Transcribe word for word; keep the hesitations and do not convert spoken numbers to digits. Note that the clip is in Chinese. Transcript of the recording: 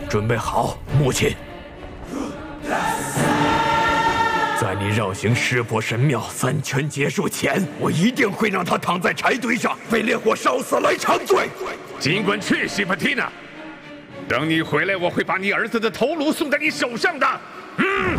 准备好，母亲。在你绕行湿婆神庙三圈结束前，我一定会让他躺在柴堆上，被烈火烧死来偿罪。 尽管去，西帕蒂娜。等你回来，我会把你儿子的头颅送在你手上的。嗯。